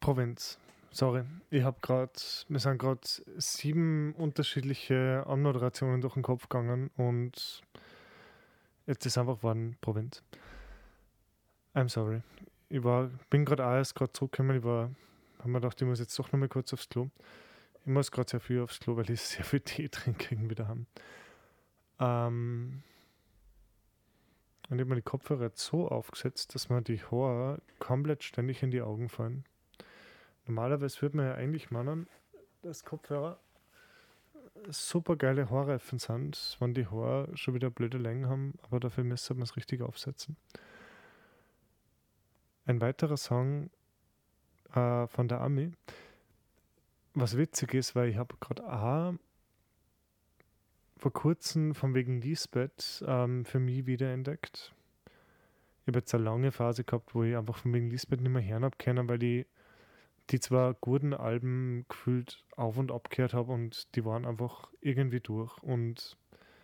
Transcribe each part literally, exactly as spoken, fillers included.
Provinz. Sorry, ich habe gerade, mir sind gerade sieben unterschiedliche Anmoderationen durch den Kopf gegangen und jetzt ist einfach geworden Provinz. I'm sorry. Ich war, bin gerade auch erst gerade zurückgekommen, ich war, habe mir gedacht, ich muss jetzt doch nochmal kurz aufs Klo. Ich muss gerade sehr viel aufs Klo, weil ich sehr viel Tee trinke irgendwie daheim. Ähm, und ich habe mir die Kopfhörer jetzt so aufgesetzt, dass mir die Haare komplett ständig in die Augen fallen. Normalerweise würde man ja eigentlich meinen, dass Kopfhörer super geile Haarreifen sind, wenn die Haare schon wieder blöde Längen haben, aber dafür müsste man es richtig aufsetzen. Ein weiterer Song äh, von der Ami, was witzig ist, weil ich habe gerade auch vor kurzem von wegen Lisbeth ähm, für mich wiederentdeckt. Ich habe jetzt eine lange Phase gehabt, wo ich einfach von wegen Lisbeth nicht mehr hören habe können, weil ich die zwar guten Alben gefühlt auf und ab gehört habe und die waren einfach irgendwie durch. Und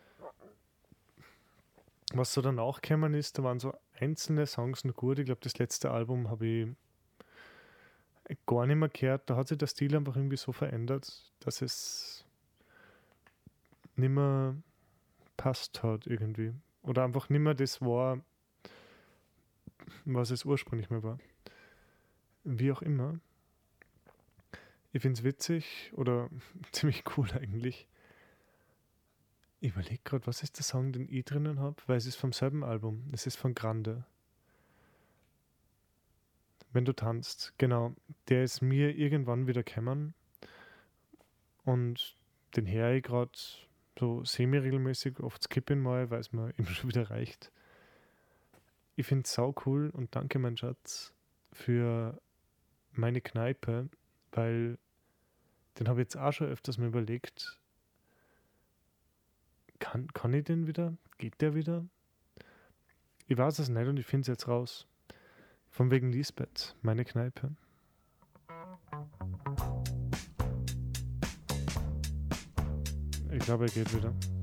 was so danach gekommen ist, da waren so einzelne Songs noch gut. Ich glaube, das letzte Album habe ich gar nicht mehr gehört. Da hat sich der Stil einfach irgendwie so verändert, dass es nicht mehr passt hat irgendwie. Oder einfach nicht mehr das war, was es ursprünglich mal war. Wie auch immer. Ich finde es witzig oder ziemlich cool eigentlich. Ich überlege gerade, was ist der Song, den ich drinnen habe? Weil es ist vom selben Album. Es ist von Grande. Wenn du tanzt. Genau. Der ist mir irgendwann wieder gekommen. Und den höre ich gerade so semi-regelmäßig. Oft skippe ihn mal, weil es mir eben schon wieder reicht. Ich finde es sau cool und danke, mein Schatz, für meine Kneipe, weil den habe ich jetzt auch schon öfters mal überlegt, kann, kann ich den wieder? Geht der wieder? Ich weiß es nicht und ich finde es jetzt raus. Von wegen Lisbeth, meine Kneipe. Ich glaube, er geht wieder.